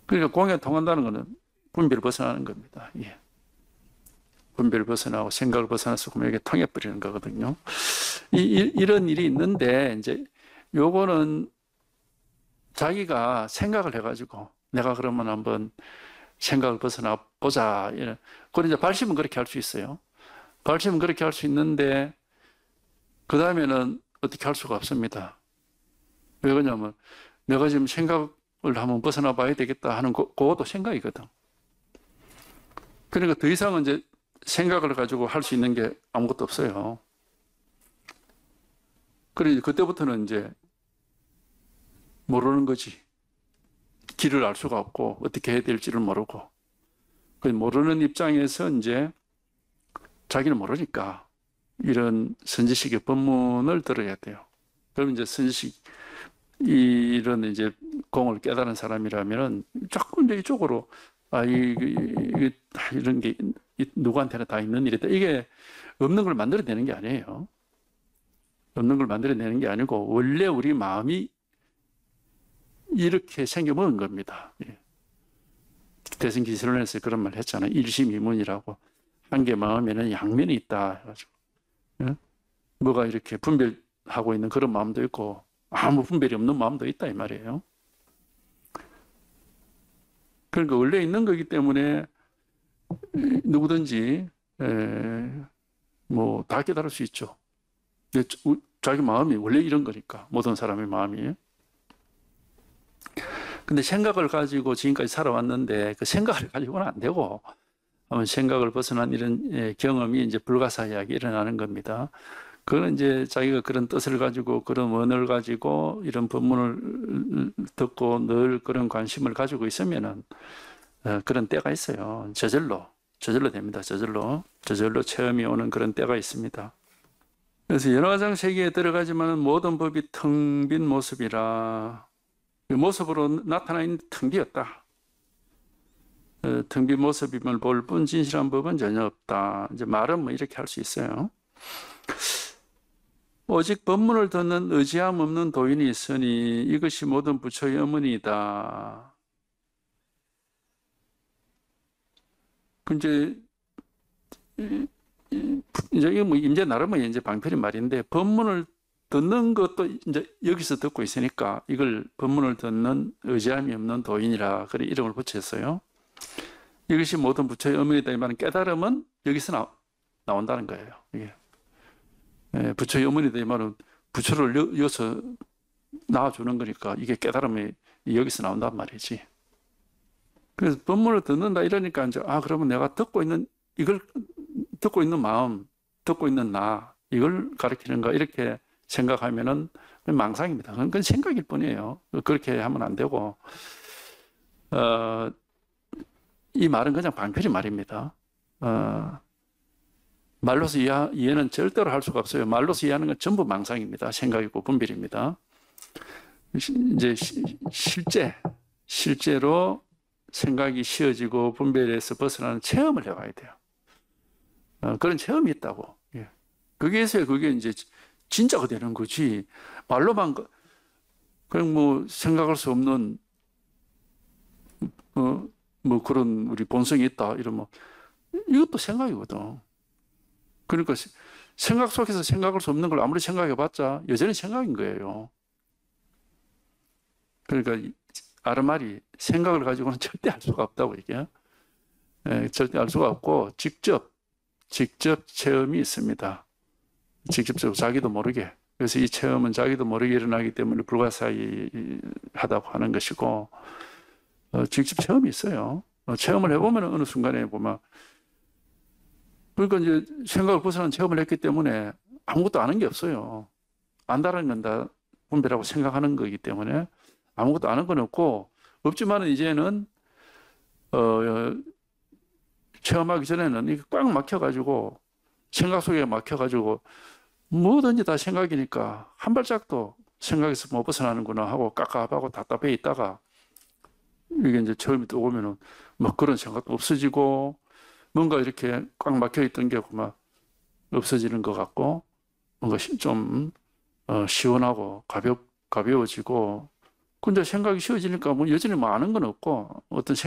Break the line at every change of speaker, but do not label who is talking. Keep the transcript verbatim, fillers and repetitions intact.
그러니까 공에 통한다는 것은 분별을 벗어나는 겁니다. 예. 분별을 벗어나고 생각을 벗어나서 그에게 통해버리는 거거든요. 이, 이, 이런 일이 있는데, 이제 요거는 자기가 생각을 해가지고 내가 그러면 한번 생각을 벗어나 보자. 그런 이제 발심은 그렇게 할 수 있어요. 발심은 그렇게 할 수 있는데, 그 다음에는 어떻게 할 수가 없습니다. 왜 그러냐면, 내가 지금 생각을 한번 벗어나 봐야 되겠다 하는 거, 그것도 생각이거든. 그러니까 더 이상은 이제 생각을 가지고 할 수 있는 게 아무것도 없어요. 그러니 그때부터는 이제 모르는 거지. 길을 알 수가 없고 어떻게 해야 될지를 모르고. 모르는 입장에서 이제 자기는 모르니까 이런 선지식의 법문을 들어야 돼요. 그럼 이제 선지식 이런 이제 공을 깨달은 사람이라면은 자꾸 이제 이쪽으로 아, 이, 이, 이런 게 누구한테나 다 있는 일이다. 이게 없는 걸 만들어내는 게 아니에요. 없는 걸 만들어내는 게 아니고 원래 우리 마음이 이렇게 생겨먹은 겁니다. 예. 대승기실론에서 그런 말 했잖아요. 일심이문이라고. 한 개 마음에는 양면이 있다 해가지고. 예? 뭐가 이렇게 분별하고 있는 그런 마음도 있고 아무 분별이 없는 마음도 있다 이 말이에요. 그러니까 원래 있는 거기 때문에 누구든지 뭐 다 깨달을 수 있죠. 자기 마음이 원래 이런 거니까 모든 사람의 마음이. 근데 생각을 가지고 지금까지 살아왔는데 그 생각을 가지고는 안 되고 생각을 벗어난 이런 경험이 이제 불가사의하게 일어나는 겁니다. 그거는 이제 자기가 그런 뜻을 가지고 그런 원을 가지고 이런 법문을 듣고 늘 그런 관심을 가지고 있으면은 그런 때가 있어요. 저절로 저절로 됩니다. 저절로 저절로 체험이 오는 그런 때가 있습니다. 그래서 연화장 세계에 들어가지만은 모든 법이 텅 빈 모습이라 그 모습으로 나타나 있는 텅 비었다. 텅 빈 모습임을 볼 뿐 진실한 법은 전혀 없다. 이제 말은 뭐 이렇게 할 수 있어요. 오직 법문을 듣는 의지함 없는 도인이 있으니 이것이 모든 부처의 어머니이다. 그 이제 이제 이거 뭐 이제 나름의 이제 방편의 말인데 법문을 듣는 것도 이제 여기서 듣고 있으니까 이걸 법문을 듣는 의지함이 없는 도인이라 그래 이름을 붙였어요. 이것이 모든 부처의 어머니이다. 이 말은 깨달음은 여기서 나, 나온다는 거예요. 이게. 예, 부처의 어머니다. 이 말은 부처를 이어서 낳아주는 거니까 이게 깨달음이 여기서 나온단 말이지. 그래서 법문을 듣는다 이러니까 이제 아 그러면 내가 듣고 있는 이걸 듣고 있는 마음, 듣고 있는 나 이걸 가리키는가 이렇게 생각하면은 망상입니다. 그건 생각일 뿐이에요. 그렇게 하면 안 되고 어, 이 말은 그냥 방편의 말입니다. 어, 말로서 이해, 이해는 절대로 할 수가 없어요. 말로서 이해하는 건 전부 망상입니다. 생각이고 분별입니다. 이제 시, 실제 실제로 생각이 쉬어지고 분별에서 벗어나는 체험을 해봐야 돼요. 어, 그런 체험이 있다고. 예. 거기에서 그게 이제 진짜가 되는 거지. 말로만 그냥 뭐 생각할 수 없는 어, 뭐 그런 우리 본성이 있다 이러면 이것도 생각이거든. 그러니까 생각 속에서 생각할 수 없는 걸 아무리 생각해봤자 여전히 생각인 거예요. 그러니까 아르말이 생각을 가지고는 절대 알 수가 없다고 이게. 예, 절대 알 수가 없고 직접 직접 체험이 있습니다. 직접적으로 자기도 모르게. 그래서 이 체험은 자기도 모르게 일어나기 때문에 불가사의하다고 하는 것이고 어, 직접 체험이 있어요. 어, 체험을 해보면 어느 순간에 보면 그러니까 이제 생각을 벗어난 체험을 했기 때문에 아무것도 아는 게 없어요. 안다는 건 다 분별하고 생각하는 거기 때문에 아무것도 아는 건 없고 없지만은 이제는 어, 체험하기 전에는 이게 꽉 막혀가지고 생각 속에 막혀가지고 뭐든지 다 생각이니까 한 발짝도 생각에서 못 벗어나는구나 하고 깝깝하고 답답해 있다가 이게 이제 처음에 또 오면은 막 그런 생각도 없어지고 뭔가 이렇게 꽉 막혀 있던 게 막 없어지는 것 같고 뭔가 좀 어, 시원하고 가볍, 가벼워지고 근데 생각이 쉬워지니까 뭐 여전히 뭐 아는 건 없고 어떤